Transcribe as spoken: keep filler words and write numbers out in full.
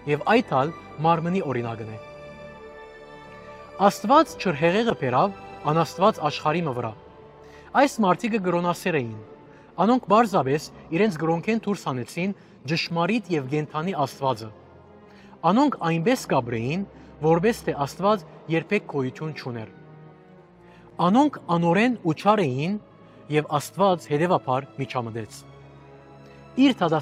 եւ այդ ալ մարմնի օրինակն է։ Աստված չրհեղեղը բերավ անաստված աշխարհի վրա։ Այս մարդիկը գրոնասեր էին։ Անոնք բարձաբես իրենց գրոնքեն դուրս հանեցին ճշմարիտ եւ գենթանի Աստվածը։ Անոնք այնպես կաբրեին, որպես թե Աստված երբեք գոյություն չուներ։ Անոնք անորեն ու չար էին եւ Աստված հետեւաբար միջամտեց։ Իր